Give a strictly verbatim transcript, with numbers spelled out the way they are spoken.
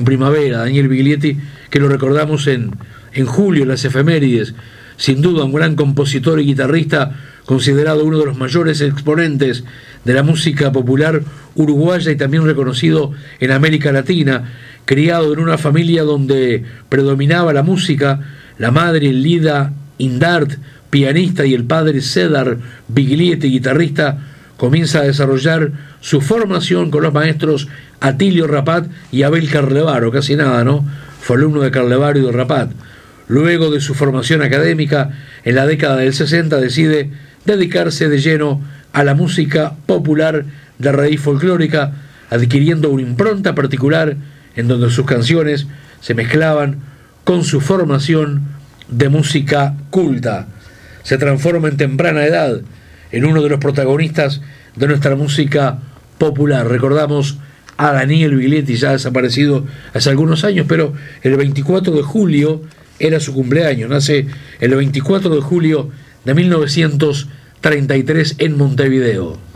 en primavera, Daniel Biglietti, que lo recordamos en, en julio, en las efemérides, sin duda un gran compositor y guitarrista, considerado uno de los mayores exponentes de la música popular uruguaya y también reconocido en América Latina, criado en una familia donde predominaba la música, la madre Lida Indart, pianista, y el padre Cedar Biglietti, guitarrista, comienza a desarrollar su formación con los maestros Atilio Rapat y Abel Carlevaro, casi nada, ¿no? Fue alumno de Carlevaro y de Rapat. Luego de su formación académica, en la década del sesenta decide dedicarse de lleno a la música popular de raíz folclórica, adquiriendo una impronta particular en donde sus canciones se mezclaban con su formación de música culta. Se transforma en temprana edad en uno de los protagonistas de nuestra música popular. Recordamos a Daniel Biglietti, ya desaparecido hace algunos años, pero el veinticuatro de julio era su cumpleaños. Nace el veinticuatro de julio de mil novecientos treinta y tres en Montevideo.